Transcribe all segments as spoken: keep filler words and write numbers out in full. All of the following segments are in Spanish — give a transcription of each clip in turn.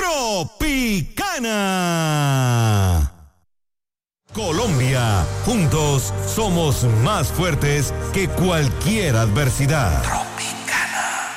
Tropicana. Colombia, juntos somos más fuertes que cualquier adversidad. Tropicana.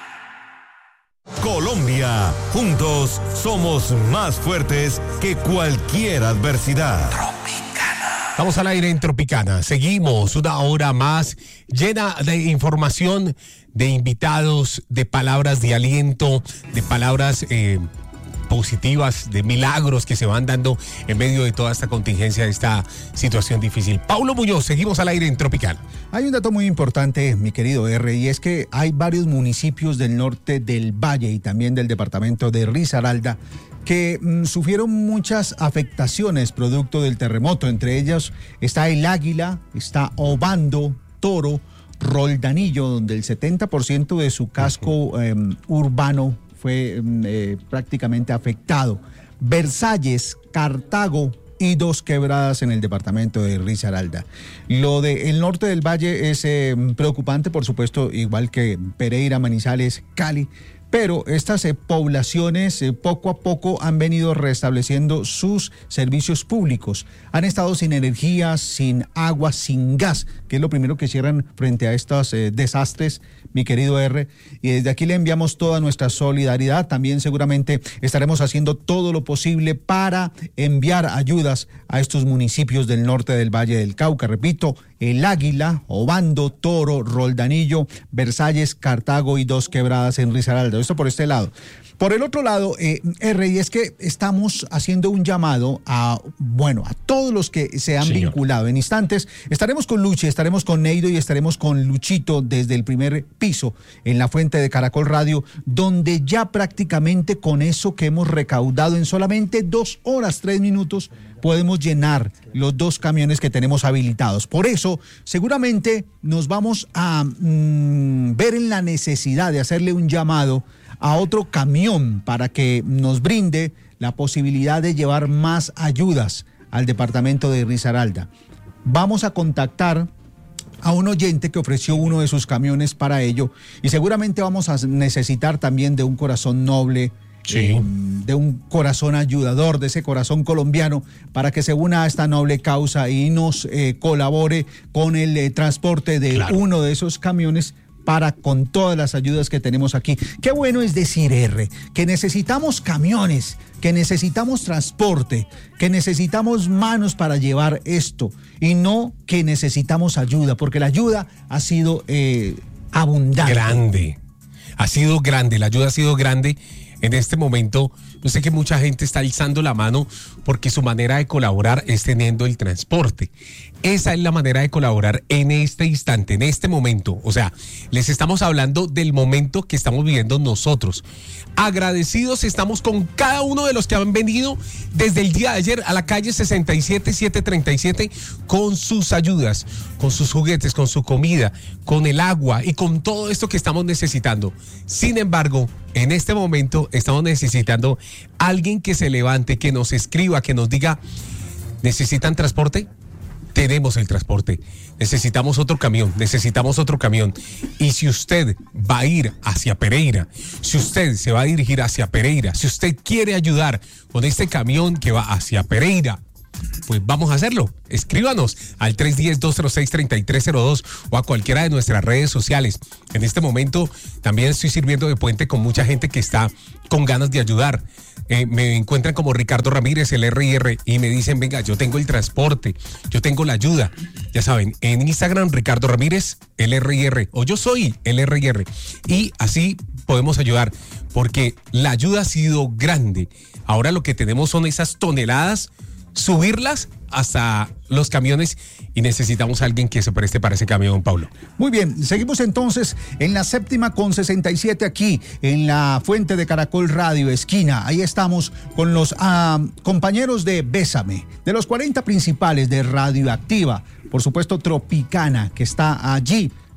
Colombia, juntos somos más fuertes que cualquier adversidad. Tropicana. Estamos al aire en Tropicana. Seguimos una hora más llena de información, de invitados, de palabras de aliento, de palabras eh, positivas, de milagros que se van dando en medio de toda esta contingencia, de esta situación difícil. Paulo Muñoz, seguimos al aire en Tropicana. Hay un dato muy importante, mi querido R, y es que hay varios municipios del norte del Valle y también del departamento de Risaralda que mm, sufrieron muchas afectaciones producto del terremoto. Entre ellas está El Águila, está Obando, Toro, Roldanillo, donde el setenta por ciento de su casco eh, urbano fue eh, prácticamente afectado. Versalles, Cartago y Dos Quebradas en el departamento de Risaralda. Lo del norte del Valle es eh, preocupante, por supuesto, igual que Pereira, Manizales, Cali, pero estas eh, poblaciones eh, poco a poco han venido restableciendo sus servicios públicos. Han estado sin energía, sin agua, sin gas, que es lo primero que cierran frente a estos eh, desastres, mi querido R. Y desde aquí le enviamos toda nuestra solidaridad. También seguramente estaremos haciendo todo lo posible para enviar ayudas a estos municipios del norte del Valle del Cauca. Repito, El Águila, Obando, Toro, Roldanillo, Versalles, Cartago y Dos Quebradas en Risaralda. Esto por este lado. Por el otro lado, eh, R, y es que estamos haciendo un llamado a, bueno, a todos los que se han Señor. vinculado. En instantes estaremos con Luchi, estaremos con Neido y estaremos con Luchito desde el primer piso en la fuente de Caracol Radio, donde ya prácticamente con eso que hemos recaudado en solamente dos horas, tres minutos, podemos llenar los dos camiones que tenemos habilitados. Por eso, seguramente nos vamos a mmm, ver en la necesidad de hacerle un llamado a otro camión para que nos brinde la posibilidad de llevar más ayudas al departamento de Risaralda. Vamos a contactar a un oyente que ofreció uno de sus camiones para ello y seguramente vamos a necesitar también de un corazón noble, sí. eh, de un corazón ayudador, de ese corazón colombiano para que se una a esta noble causa y nos eh, colabore con el eh, transporte de claro. uno de esos camiones para con todas las ayudas que tenemos aquí. Qué bueno es decir, R, que necesitamos camiones, que necesitamos transporte, que necesitamos manos para llevar esto y no que necesitamos ayuda, porque la ayuda ha sido eh, abundante. Grande, ha sido grande, la ayuda ha sido grande. En este momento, yo sé que mucha gente está alzando la mano porque su manera de colaborar es teniendo el transporte. Esa es la manera de colaborar en este instante, en este momento. O sea, les estamos hablando del momento que estamos viviendo nosotros. Agradecidos estamos con cada uno de los que han venido desde el día de ayer a la calle sesenta y siete, setecientos treinta y siete con sus ayudas, con sus juguetes, con su comida, con el agua y con todo esto que estamos necesitando. Sin embargo, en este momento estamos necesitando a alguien que se levante, que nos escriba, que nos diga, ¿necesitan transporte? Tenemos el transporte, necesitamos otro camión, necesitamos otro camión. Y si usted va a ir hacia Pereira, si usted se va a dirigir hacia Pereira, si usted quiere ayudar con este camión que va hacia Pereira, pues vamos a hacerlo. Escríbanos al tres uno cero, dos cero seis, tres tres cero dos o a cualquiera de nuestras redes sociales. En este momento también estoy sirviendo de puente con mucha gente que está con ganas de ayudar. Eh, me encuentran como Ricardo Ramírez, el R R, y me dicen, venga, yo tengo el transporte, yo tengo la ayuda. Ya saben, en Instagram, Ricardo Ramírez, el R R, o yo soy el R R. Y así podemos ayudar, porque la ayuda ha sido grande. Ahora lo que tenemos son esas toneladas, subirlas hasta los camiones y necesitamos a alguien que se preste para ese camión, Paulo. Muy bien, seguimos entonces en la séptima con sesenta y siete aquí en la fuente de Caracol Radio, esquina. Ahí estamos con los uh, compañeros de Bésame, de los cuarenta principales de Radioactiva, por supuesto Tropicana, que está allí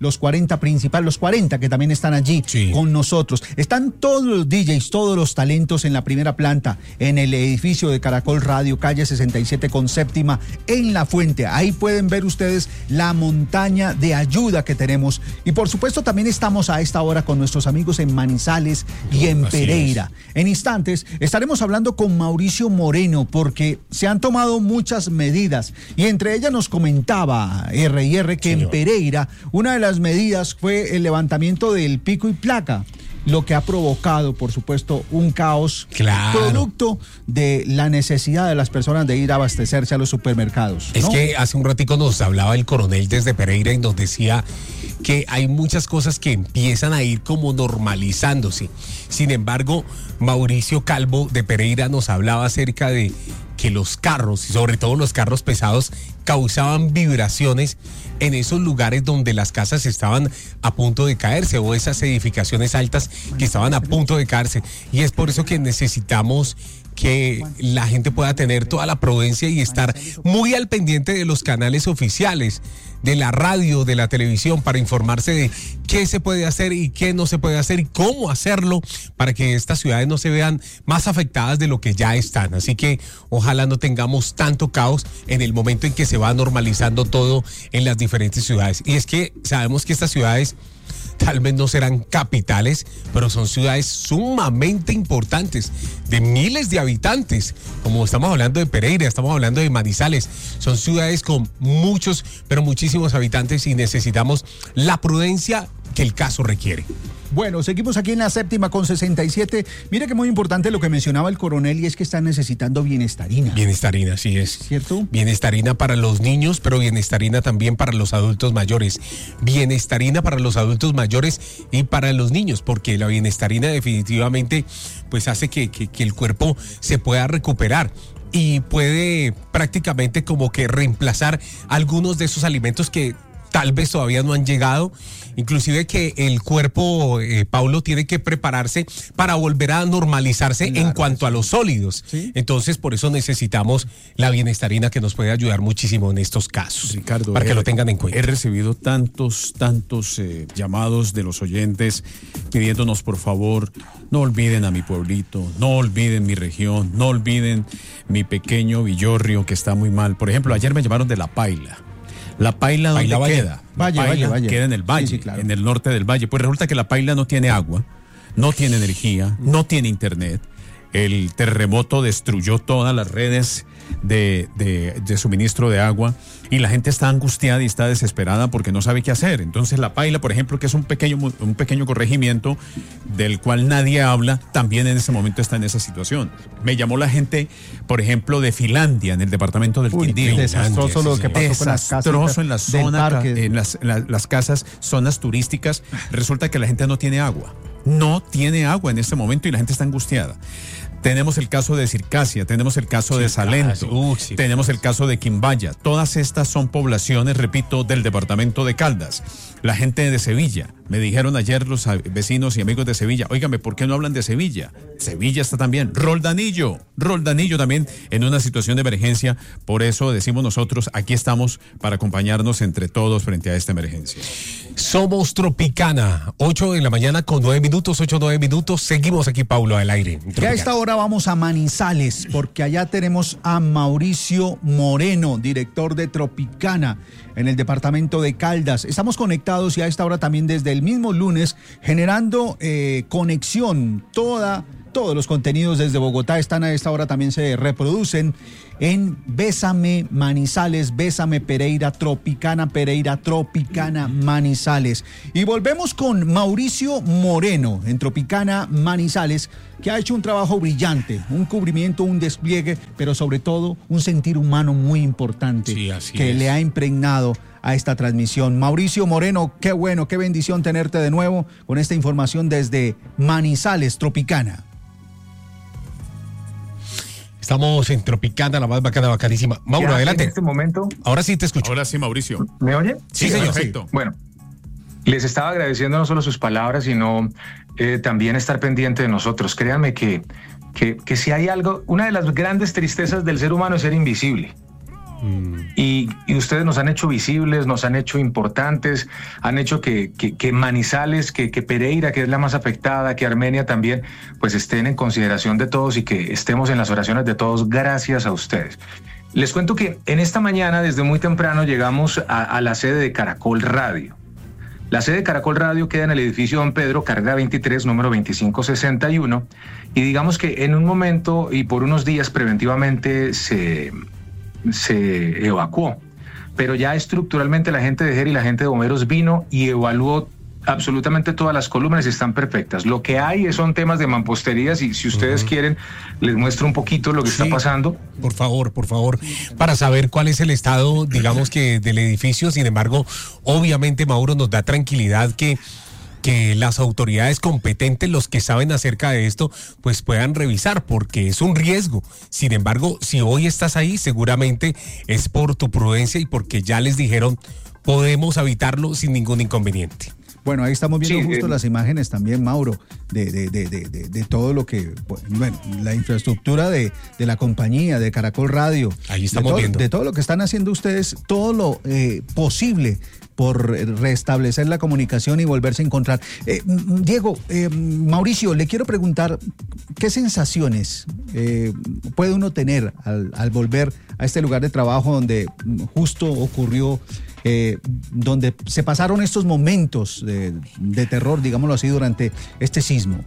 los cuarenta principales, los cuarenta que también están allí sí. con nosotros. Están todos los D Js, todos los talentos en la primera planta, en el edificio de Caracol Radio, calle sesenta y siete con séptima, en La Fuente. Ahí pueden ver ustedes la montaña de ayuda que tenemos. Y por supuesto también estamos a esta hora con nuestros amigos en Manizales y en Así Pereira. Es. En instantes estaremos hablando con Mauricio Moreno porque se han tomado muchas medidas y entre ellas nos comentaba R y R que Señor. en Pereira una de las medidas fue el levantamiento del pico y placa, lo que ha provocado, por supuesto, un caos claro. producto de la necesidad de las personas de ir a abastecerse a los supermercados, ¿no? Es que hace un ratico nos hablaba el coronel desde Pereira y nos decía que hay muchas cosas que empiezan a ir como normalizándose. Sin embargo, Mauricio Calvo de Pereira nos hablaba acerca de que los carros, y sobre todo los carros pesados, causaban vibraciones en esos lugares donde las casas estaban a punto de caerse o esas edificaciones altas que estaban a punto de caerse. Y es por eso que necesitamos que la gente pueda tener toda la prudencia y estar muy al pendiente de los canales oficiales, de la radio, de la televisión, para informarse de qué se puede hacer y qué no se puede hacer y cómo hacerlo para que estas ciudades no se vean más afectadas de lo que ya están. Así que ojalá no tengamos tanto caos en el momento en que se va normalizando todo en las diferentes ciudades. Y es que sabemos que estas ciudades tal vez no serán capitales, pero son ciudades sumamente importantes, de miles de habitantes, como estamos hablando de Pereira, estamos hablando de Manizales, son ciudades con muchos, pero muchísimos habitantes y necesitamos la prudencia que el caso requiere. Bueno, seguimos aquí en la séptima con sesenta y siete. Mira que muy importante lo que mencionaba el coronel y es que están necesitando bienestarina. Bienestarina, sí es. ¿Cierto? Bienestarina para los niños, pero bienestarina también para los adultos mayores. Bienestarina para los adultos mayores y para los niños, porque la bienestarina definitivamente pues hace que, que, que el cuerpo se pueda recuperar y puede prácticamente como que reemplazar algunos de esos alimentos que tal vez todavía no han llegado, inclusive que el cuerpo, eh, Paulo, tiene que prepararse para volver a normalizarse claro, en cuanto sí. a los sólidos. ¿Sí? Entonces, por eso necesitamos la bienestarina que nos puede ayudar muchísimo en estos casos. Ricardo, para que he, lo tengan en cuenta. He recibido tantos, tantos eh, llamados de los oyentes pidiéndonos, por favor, no olviden a mi pueblito, no olviden mi región, no olviden mi pequeño Villorrio que está muy mal. Por ejemplo, ayer me llamaron de La Paila. La Paila, ¿dónde Paila, queda? Valle, la Paila Valle, Valle. queda en el valle, sí, sí, claro. en el norte del valle. Pues resulta que La Paila no tiene agua, no tiene energía, no tiene internet. El terremoto destruyó todas las redes de, de, de suministro de agua y la gente está angustiada y está desesperada porque no sabe qué hacer. Entonces La Paila, por ejemplo, que es un pequeño, un pequeño corregimiento del cual nadie habla, también en ese momento está en esa situación. Me llamó la gente, por ejemplo, de Finlandia, en el departamento del Uy, Quindío. Desastroso lo que pasó desastroso con las casas en la zona, en las, la, las casas, zonas turísticas. Resulta que la gente no tiene agua. No tiene agua en este momento y la gente está angustiada. Tenemos el caso de Circasia, tenemos el caso sí, de Salento, uh, sí, tenemos el caso de Quimbaya. Todas estas son poblaciones, repito, del departamento de Caldas. La gente de Sevilla, me dijeron ayer los vecinos y amigos de Sevilla, óigame, ¿por qué no hablan de Sevilla? Sevilla está también. Roldanillo, Roldanillo también en una situación de emergencia. Por eso decimos nosotros, aquí estamos para acompañarnos entre todos frente a esta emergencia. Somos Tropicana, ocho de la mañana con nueve minutos, ocho, nueve minutos. Seguimos aquí, Paulo, al aire. Y a esta hora vamos a Manizales, porque allá tenemos a Mauricio Moreno, director de Tropicana en el departamento de Caldas. Estamos conectados y a esta hora también desde el mismo lunes generando eh, conexión. Toda, todos los contenidos desde Bogotá están a esta hora, también se reproducen en Bésame Manizales, Bésame Pereira, Tropicana Pereira, Tropicana Manizales. Y volvemos con Mauricio Moreno en Tropicana Manizales, que ha hecho un trabajo brillante, un cubrimiento, un despliegue, pero sobre todo un sentir humano muy importante sí, así que es. le ha impregnado a esta transmisión. Mauricio Moreno, qué bueno, qué bendición tenerte de nuevo con esta información desde Manizales, Tropicana. Estamos en Tropicana, la más bacana, bacanísima. Mauro, adelante. En este momento. Ahora sí te escucho. Ahora sí, Mauricio. ¿Me oye? Sí, señor. Perfecto. Bueno, les estaba agradeciendo no solo sus palabras, sino eh, también estar pendiente de nosotros. Créanme que, que, que si hay algo, una de las grandes tristezas del ser humano es ser invisible. Mm. Y, y ustedes nos han hecho visibles, nos han hecho importantes, han hecho que, que, que Manizales, que, que Pereira, que es la más afectada, que Armenia también, pues estén en consideración de todos y que estemos en las oraciones de todos gracias a ustedes. Les cuento que en esta mañana, desde muy temprano, llegamos a, a la sede de Caracol Radio. La sede de Caracol Radio queda en el edificio Don Pedro, carrera veintitrés, número veinticinco sesenta y uno, y digamos que en un momento y por unos días preventivamente se, se evacuó, pero ya estructuralmente la gente de G E R y la gente de bomberos vino y evaluó absolutamente todas las columnas y están perfectas. Lo que hay son temas de mamposterías y si ustedes uh-huh. quieren les muestro un poquito lo que sí, está pasando. Por favor, por favor, para saber cuál es el estado, digamos que del edificio. Sin embargo, obviamente Mauro nos da tranquilidad que que las autoridades competentes, los que saben acerca de esto, pues puedan revisar, porque es un riesgo. Sin embargo, si hoy estás ahí, seguramente es por tu prudencia y porque ya les dijeron, podemos habitarlo sin ningún inconveniente. Bueno, ahí estamos viendo sí, justo eh, las imágenes también, Mauro, de, de, de, de, de, de todo lo que, bueno, la infraestructura de, de la compañía, de Caracol Radio. Ahí estamos de todo, viendo. De todo lo que están haciendo ustedes, todo lo eh, posible por restablecer la comunicación y volverse a encontrar. Eh, Diego, eh, Mauricio, le quiero preguntar, ¿qué sensaciones eh, puede uno tener al, al volver a este lugar de trabajo donde justo ocurrió, eh, donde se pasaron estos momentos de, de terror, digámoslo así, durante este sismo?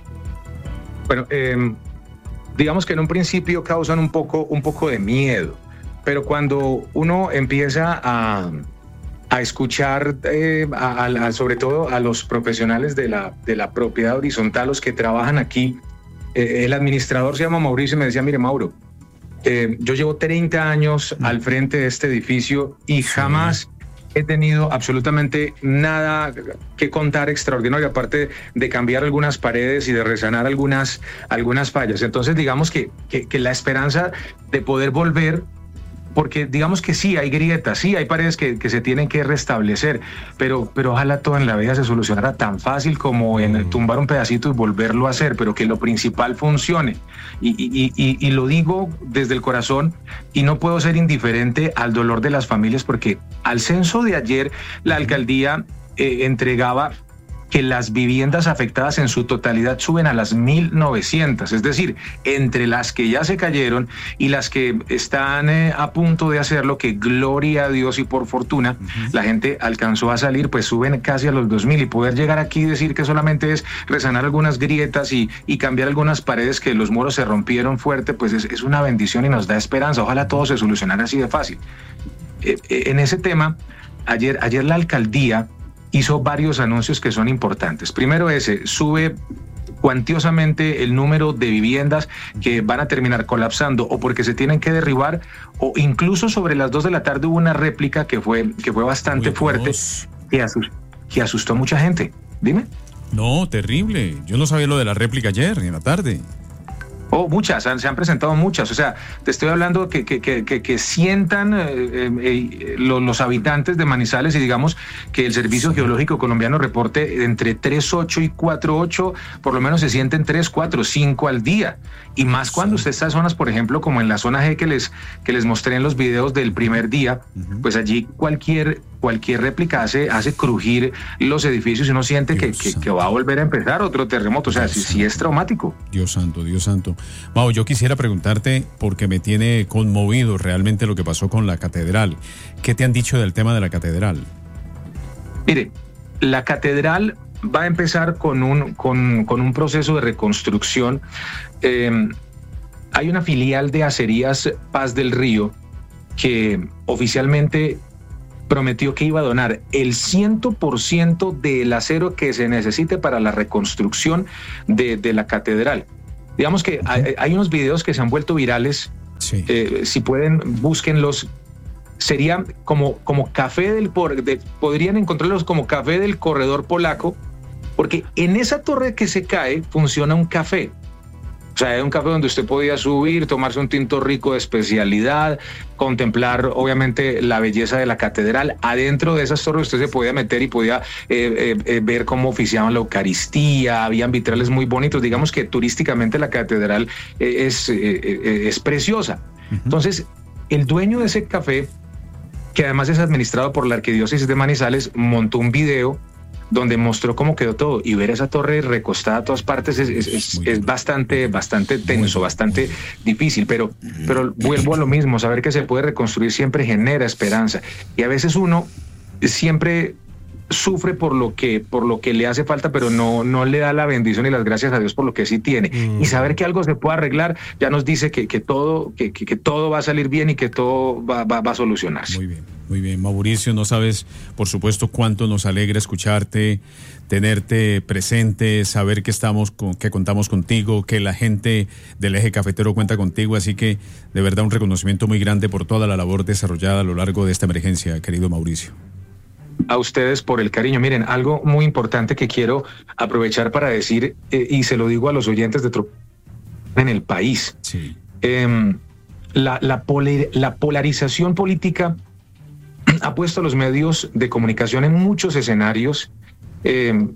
Bueno, eh, digamos que en un principio causan un poco, un poco de miedo, pero cuando uno empieza a... a escuchar eh, a, a, sobre todo a los profesionales de la, de la propiedad horizontal, los que trabajan aquí. Eh, el administrador se llama Mauricio y me decía, mire Mauro, eh, yo llevo treinta años al frente de este edificio y jamás he tenido absolutamente nada que contar extraordinario, aparte de cambiar algunas paredes y de resanar algunas, algunas fallas. Entonces digamos que, que, que la esperanza de poder volver, porque digamos que sí, hay grietas, sí, hay paredes que, que se tienen que restablecer, pero, pero ojalá todo en la vida se solucionara tan fácil como en tumbar un pedacito y volverlo a hacer, pero que lo principal funcione. Y, y, y, y lo digo desde el corazón y no puedo ser indiferente al dolor de las familias, porque al censo de ayer la alcaldía eh, entregaba que las viviendas afectadas en su totalidad suben a las mil novecientas, es decir, entre las que ya se cayeron y las que están eh, a punto de hacerlo, que gloria a Dios y por fortuna, uh-huh. la gente alcanzó a salir, pues suben casi a los dos mil, y poder llegar aquí y decir que solamente es resanar algunas grietas y, y cambiar algunas paredes, que los muros se rompieron fuerte, pues es, es una bendición y nos da esperanza. Ojalá todo se solucionara así de fácil. Eh, eh, en ese tema, ayer, ayer la alcaldía hizo varios anuncios que son importantes. Primero ese, sube cuantiosamente el número de viviendas que van a terminar colapsando o porque se tienen que derribar, o incluso sobre las dos de la tarde hubo una réplica que fue, que fue bastante Uy, fuerte, que asustó, que asustó a mucha gente. Dime. No, terrible. Yo no sabía lo de la réplica ayer en la tarde. Oh, muchas, se han presentado muchas. O sea, te estoy hablando que, que, que, que, que sientan eh, eh, los, los habitantes de Manizales, y digamos que el Servicio sí. Geológico Colombiano reporte entre tres punto ocho y cuatro punto ocho, por lo menos se sienten tres, cuatro, cinco al día. Y más cuando usted está en zonas, por ejemplo, como en la zona G que les, que les mostré en los videos del primer día, uh-huh. pues allí cualquier, cualquier réplica hace, hace crujir los edificios y uno siente que, que, que va a volver a empezar otro terremoto. O sea, sí, sí es traumático. Dios santo, Dios santo. Mau, yo quisiera preguntarte, porque me tiene conmovido realmente lo que pasó con la catedral. ¿Qué te han dicho del tema de la catedral? Mire, la catedral va a empezar con un, con, con un proceso de reconstrucción. Eh, hay una filial de Acerías Paz del Río que oficialmente prometió que iba a donar el cien por ciento del acero que se necesite para la reconstrucción de, de la catedral. Digamos que hay, hay unos videos que se han vuelto virales. Sí. Eh, si pueden, búsquenlos. Sería como, como café del... De, podrían encontrarlos como café del corredor polaco, porque en esa torre que se cae funciona un café. O sea, es un café donde usted podía subir, tomarse un tinto rico de especialidad, contemplar obviamente la belleza de la catedral. Adentro de esas torres usted se podía meter y podía eh, eh, ver cómo oficiaban la Eucaristía, habían vitrales muy bonitos. Digamos que turísticamente la catedral eh, es, eh, eh, es preciosa. Uh-huh. Entonces, el dueño de ese café, que además es administrado por la Arquidiócesis de Manizales, montó un video donde mostró cómo quedó todo, y ver esa torre recostada a todas partes es, es, es, es bastante, bastante tenso, bastante difícil, pero, pero vuelvo a lo mismo, saber que se puede reconstruir siempre genera esperanza, y a veces uno siempre sufre por lo que por lo que le hace falta, pero no no le da la bendición y las gracias a Dios por lo que sí tiene. Mm. Y saber que algo se puede arreglar ya nos dice que, que todo que, que, que todo va a salir bien y que todo va, va, va a solucionarse. Muy bien, muy bien. Mauricio, no sabes, por supuesto, cuánto nos alegra escucharte, tenerte presente, saber que estamos con, que contamos contigo, que la gente del Eje Cafetero cuenta contigo, así que de verdad un reconocimiento muy grande por toda la labor desarrollada a lo largo de esta emergencia, querido Mauricio. A ustedes por el cariño. Miren, algo muy importante que quiero aprovechar para decir, eh, y se lo digo a los oyentes de Trop en el país. Sí. Eh, la, la, polar, la polarización política ha puesto a los medios de comunicación en muchos escenarios, eh,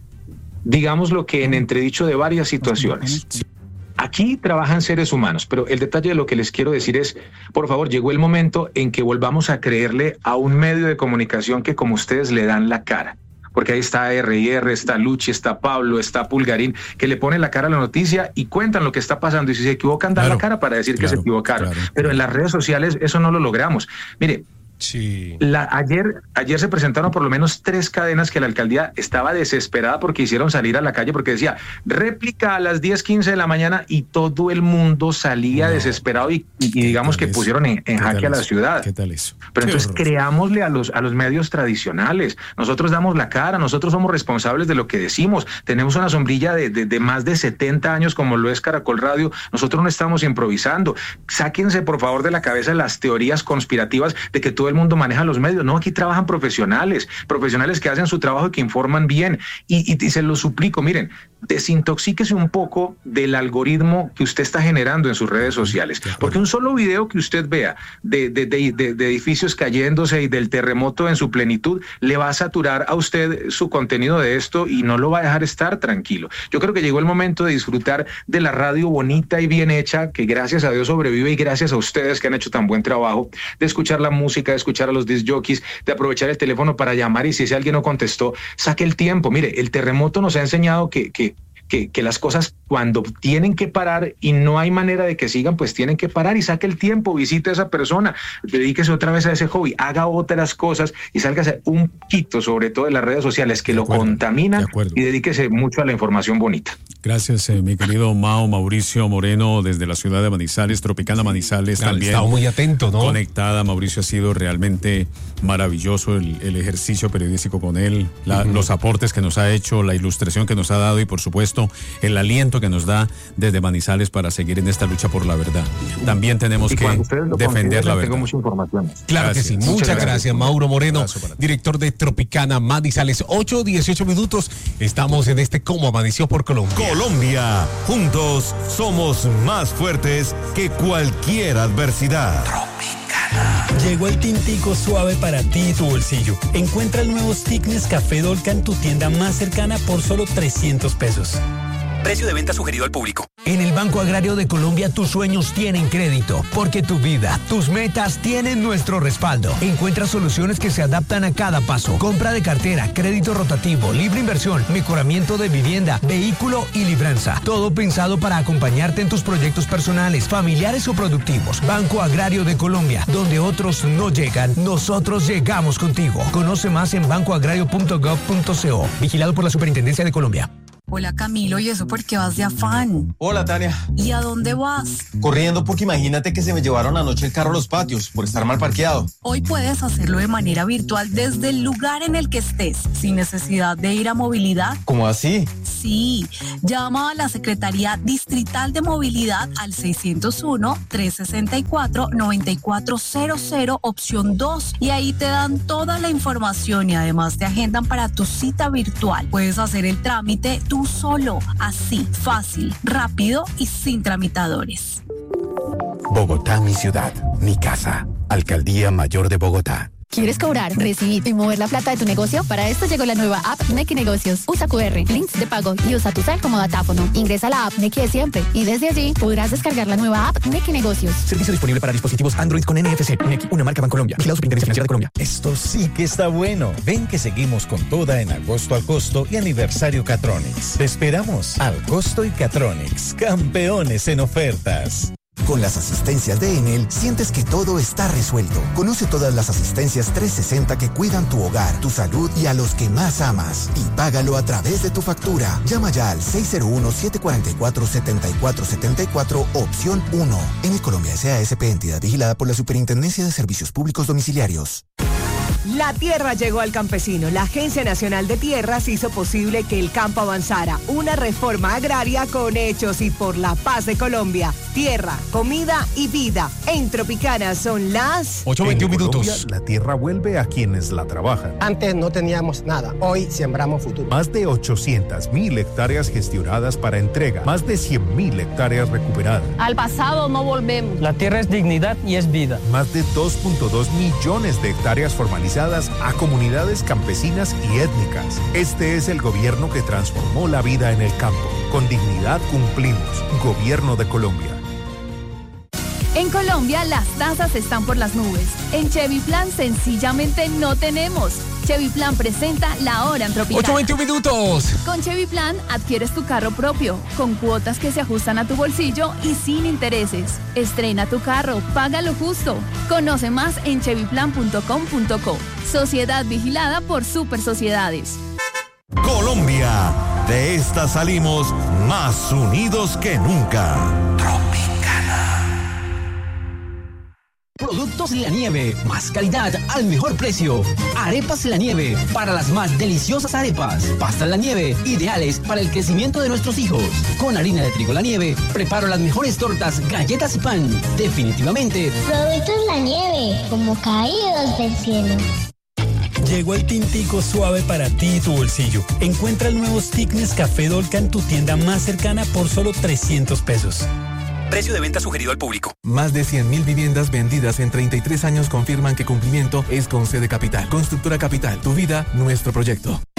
digamos lo que en entredicho de varias situaciones. Aquí trabajan seres humanos, pero el detalle de lo que les quiero decir es, por favor, llegó el momento en que volvamos a creerle a un medio de comunicación que como ustedes le dan la cara. Porque ahí está R y R, está Luchi, está Pablo, está Pulgarín, que le ponen la cara a la noticia y cuentan lo que está pasando. Y si se equivocan, dan claro, la cara para decir claro, que se equivocaron. Claro, Pero claro. en las redes sociales eso no lo logramos. Mire, Sí. La, ayer, ayer se presentaron por lo menos tres cadenas que la alcaldía estaba desesperada porque hicieron salir a la calle, porque decía réplica a las diez quince de la mañana, y todo el mundo salía no. desesperado y, y, y digamos que pusieron en, en jaque a la ciudad. ¿Qué tal eso? Pero Qué entonces horror. creámosle a los, a los medios tradicionales. Nosotros damos la cara, nosotros somos responsables de lo que decimos. Tenemos una sombrilla de, de, de más de setenta años como lo es Caracol Radio. Nosotros no estamos improvisando. Sáquense por favor de la cabeza las teorías conspirativas de que todo el mundo maneja los medios. No, aquí trabajan profesionales, profesionales que hacen su trabajo y que informan bien. Y, y, y se lo suplico, miren, desintoxíquese un poco del algoritmo que usted está generando en sus redes sociales. Porque un solo video que usted vea de, de, de, de, de edificios cayéndose y del terremoto en su plenitud le va a saturar a usted su contenido de esto y no lo va a dejar estar tranquilo. Yo creo que llegó el momento de disfrutar de la radio bonita y bien hecha, que gracias a Dios sobrevive, y gracias a ustedes que han hecho tan buen trabajo, de escuchar la música, de escuchar a los disc jockeys, de aprovechar el teléfono para llamar, y si ese alguien no contestó, saque el tiempo. Mire, el terremoto nos ha enseñado que, que Que, que las cosas cuando tienen que parar y no hay manera de que sigan, pues tienen que parar, y saque el tiempo, visite a esa persona, dedíquese otra vez a ese hobby, haga otras cosas y sálgase un poquito, sobre todo en las redes sociales que lo contaminan, y dedíquese mucho a la información bonita. Gracias, eh, mi querido Mao Mauricio Moreno, desde la ciudad de Manizales, Tropicana Manizales, claro, también. Estaba muy atento, ¿no? Conectada. Mauricio, ha sido realmente maravilloso el, el ejercicio periodístico con él, la, uh-huh. los aportes que nos ha hecho, la ilustración que nos ha dado y por supuesto el aliento que nos da desde Manizales para seguir en esta lucha por la verdad. También tenemos que defender la verdad. Tengo mucha información. Claro gracias. que sí. Muchas, Muchas gracias, gracias, Mauro Moreno, director de Tropicana Manizales. ocho, dieciocho minutos. Estamos en este Cómo Amaneció por Colombia. Colombia, juntos somos más fuertes que cualquier adversidad. Tropicana. Llegó el tintico suave para ti y tu bolsillo. Encuentra el nuevo stick Nescafé Dolca en tu tienda más cercana por solo trescientos pesos. Precio de venta sugerido al público. En el Banco Agrario de Colombia tus sueños tienen crédito, porque tu vida, tus metas tienen nuestro respaldo. Encuentra soluciones que se adaptan a cada paso. Compra de cartera, crédito rotativo, libre inversión, mejoramiento de vivienda, vehículo y libranza. Todo pensado para acompañarte en tus proyectos personales, familiares o productivos. Banco Agrario de Colombia, donde otros no llegan, nosotros llegamos contigo. Conoce más en banco agrario punto gov punto co. Vigilado por la Superintendencia de Colombia. Hola Camilo, ¿y eso por qué vas de afán? Hola Tania. ¿Y a dónde vas? Corriendo porque imagínate que se me llevaron anoche el carro a los patios por estar mal parqueado. Hoy puedes hacerlo de manera virtual desde el lugar en el que estés, sin necesidad de ir a movilidad. ¿Cómo así? Sí, llama a la Secretaría Distrital de Movilidad al seiscientos uno, trescientos sesenta y cuatro, noventa y cuatro cero cero, opción dos, y ahí te dan toda la información y además te agendan para tu cita virtual. Puedes hacer el trámite tú solo, así, fácil, rápido y sin tramitadores. Bogotá, mi ciudad, mi casa. Alcaldía Mayor de Bogotá. ¿Quieres cobrar, recibir y mover la plata de tu negocio? Para esto llegó la nueva app Nequi Negocios. Usa Q R, links de pago y usa tu cel como datáfono. Ingresa a la app Nequi de siempre y desde allí podrás descargar la nueva app Nequi Negocios. Servicio disponible para dispositivos Android con N F C. Nequi, una marca Bancolombia. Vigilado Superintendencia Financiera de Colombia. Esto sí que está bueno. Ven que seguimos con toda en agosto al costo y aniversario Catronics. Te esperamos. Al costo y Catronics. Campeones en ofertas. Con las asistencias de Enel, sientes que todo está resuelto. Conoce todas las asistencias trescientos sesenta que cuidan tu hogar, tu salud y a los que más amas. Y págalo a través de tu factura. Llama ya al seis cero uno, siete cuatro cuatro, siete cuatro siete cuatro, opción uno. Enel Colombia S A S P, entidad vigilada por la Superintendencia de Servicios Públicos Domiciliarios. La tierra llegó al campesino. La Agencia Nacional de Tierras hizo posible que el campo avanzara. Una reforma agraria con hechos y por la paz de Colombia. Tierra, comida y vida. En Tropicana son las ocho veintiuno minutos. Colombia, la tierra vuelve a quienes la trabajan. Antes no teníamos nada. Hoy sembramos futuro. Más de ochocientas mil hectáreas gestionadas para entrega. Más de cien mil hectáreas recuperadas. Al pasado no volvemos. La tierra es dignidad y es vida. Más de dos punto dos millones de hectáreas formalizadas a comunidades campesinas y étnicas. Este es el gobierno que transformó la vida en el campo. Con dignidad cumplimos. Gobierno de Colombia. En Colombia las tasas están por las nubes. En Chevy Plan sencillamente no tenemos. Chevy Plan presenta la hora en Tropicana. ocho veintiuno minutos. Con Chevy Plan adquieres tu carro propio, con cuotas que se ajustan a tu bolsillo y sin intereses. Estrena tu carro, págalo justo. Conoce más en chevy plan punto com punto co. Sociedad vigilada por Super Sociedades. Colombia, de esta salimos más unidos que nunca. Productos La Nieve, más calidad al mejor precio. Arepas La Nieve, para las más deliciosas arepas. Pastas La Nieve, ideales para el crecimiento de nuestros hijos. Con harina de trigo La Nieve, preparo las mejores tortas, galletas y pan. Definitivamente. Productos La Nieve, como caídos del cielo. Llegó el tintico suave para ti y tu bolsillo. Encuentra el nuevo stick Nescafé Dolca en tu tienda más cercana por solo trescientos pesos. Precio de venta sugerido al público. Más de cien mil viviendas vendidas en treinta y tres años confirman que cumplimiento es con C de Capital. Constructora Capital, tu vida, nuestro proyecto.